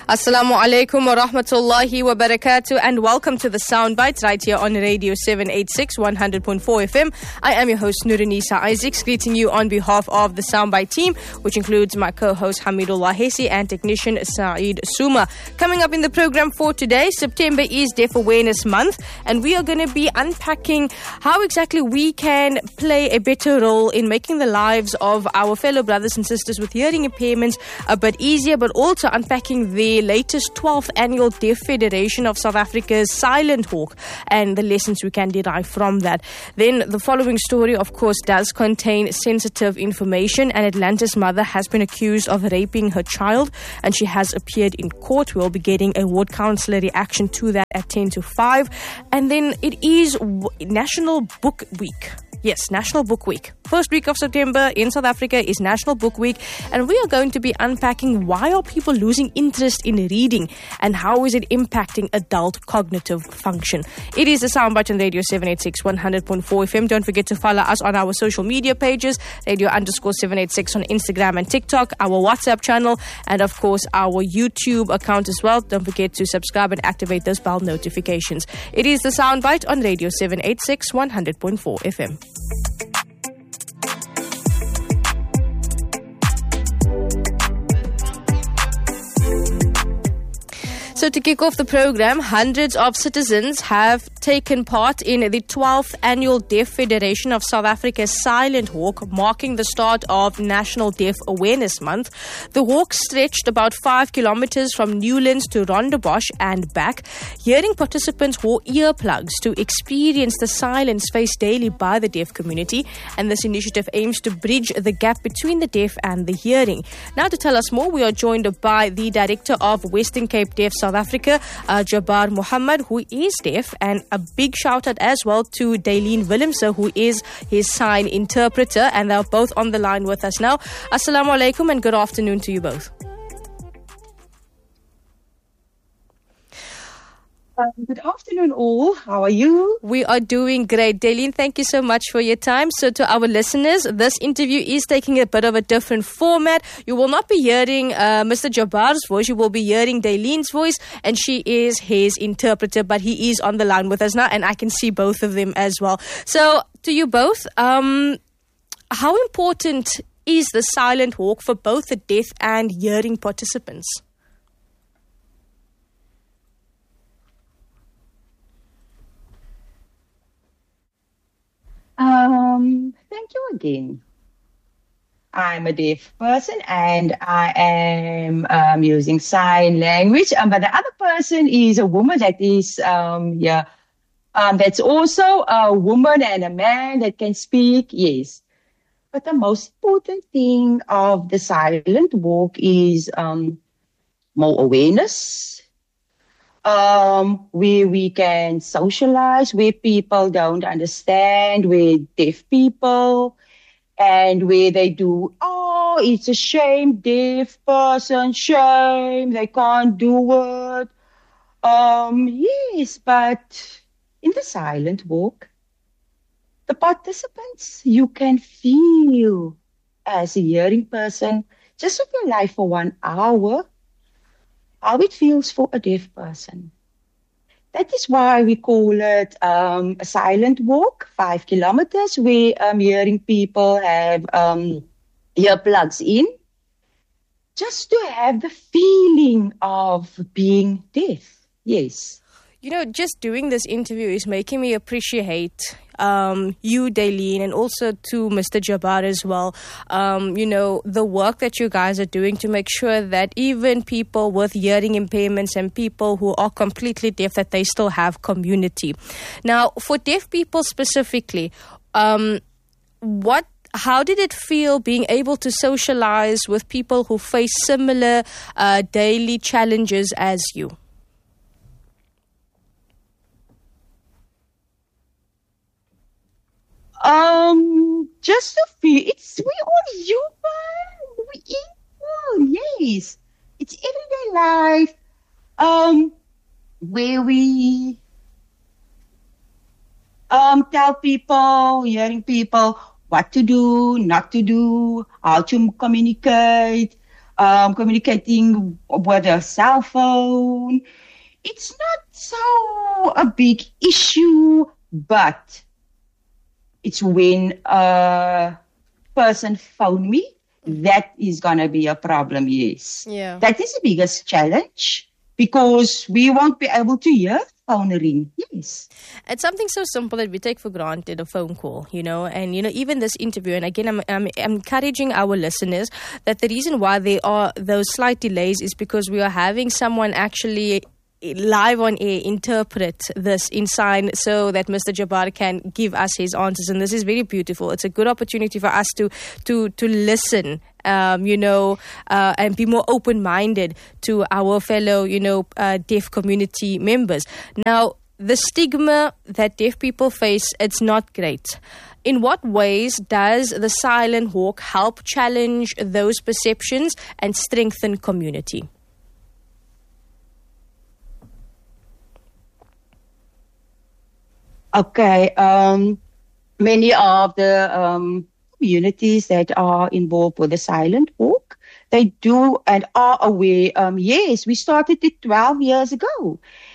Assalamu alaikum wa rahmatullahi wa barakatuh, and welcome to the Soundbites right here on Radio 786 100.4 FM. I am your host Nuranisa Isaacs, greeting you on behalf of the Soundbite team, which includes my co-host Hamidullah Hesi and technician Saeed Suma. Coming up in the program for today, September is Deaf Awareness Month, and we are going to be unpacking how exactly we can play a better role in making the lives of our fellow brothers and sisters with hearing impairments a bit easier, but also unpacking the latest 12th annual Deaf Federation of South Africa's Silent Walk and the lessons we can derive from that. Then the following story, of course, does contain sensitive information. An Atlantis mother has been accused of raping her child, and she has appeared in court. We'll be getting a ward counsellor reaction to that at 10 to 5. And then it is National Book Week. Yes, National Book Week. First week of September in South Africa is National Book Week, and we are going to be unpacking why are people losing interest in reading and how is it impacting adult cognitive function. It is the Soundbite on Radio 786 100.4 FM. Don't forget to follow us on our social media pages, Radio_786 on Instagram and TikTok, our WhatsApp channel, and of course our YouTube account as well. Don't forget to subscribe and activate those bell notifications. It is the Soundbite on Radio 786 100.4 FM. So to kick off the program, hundreds of citizens have taken part in the 12th annual Deaf Federation of South Africa's Silent Walk, marking the start of National Deaf Awareness Month. The walk stretched about 5 kilometers from Newlands to Rondebosch and back. Hearing participants wore earplugs to experience the silence faced daily by the deaf community, and this initiative aims to bridge the gap between the deaf and the hearing. Now to tell us more, we are joined by the Director of Western Cape Deaf South Africa, Jabbar Muhammad, who is deaf, and a big shout out as well to Daleen Willemse, who is his sign interpreter, and they're both on the line with us now. Assalamu alaikum and good afternoon to you both. Good afternoon all. How are you? We are doing great. Daleen, thank you so much for your time. So to our listeners, this interview is taking a bit of a different format. You will not be hearing Mr. Jabbar's voice. You will be hearing Daleen's voice, and she is his interpreter, but he is on the line with us now, and I can see both of them as well. So to you both, how important is the silent walk for both the deaf and hearing participants? Thank you again. I'm a deaf person and I am using sign language, but the other person is a woman that is that's also a woman and a man that can speak, yes. But the most important thing of the silent walk is more awareness. Where we can socialize, where people don't understand, where deaf people, and where they do, oh, it's a shame, deaf person, shame, they can't do it. Yes, but in the silent walk, the participants, you can feel as a hearing person, just of your life for 1 hour, how it feels for a deaf person. That is why we call it a silent walk, 5 kilometers, where hearing people have earplugs in, just to have the feeling of being deaf. Yes. You know, just doing this interview is making me appreciate you, Daleen, and also to Mr. Jabbar as well. The work that you guys are doing to make sure that even people with hearing impairments and people who are completely deaf, that they still have community. Now, for deaf people specifically, how did it feel being able to socialize with people who face similar daily challenges as you? Just to feel, we all human, we equal, yes. It's everyday life, where we tell people, hearing people what to do, not to do, how to communicate, communicating with a cell phone. It's not so a big issue, but it's when a person phone me, that is going to be a problem, yes. Yeah. That is the biggest challenge because we won't be able to hear phone ring, yes. It's something so simple that we take for granted, a phone call, and, even this interview. And again, I'm encouraging our listeners that the reason why there are those slight delays is because we are having someone actually live on air interpret this in sign so that Mr. Jabbar can give us his answers, and this is very beautiful. It's a good opportunity for us to listen, and be more open-minded to our fellow, deaf community members. Now, the stigma that deaf people face, it's not great. In what ways does the Silent Walk help challenge those perceptions and strengthen community? Okay, many of the communities that are involved with the Silent Walk, they do and are aware. Yes, we started it 12 years ago.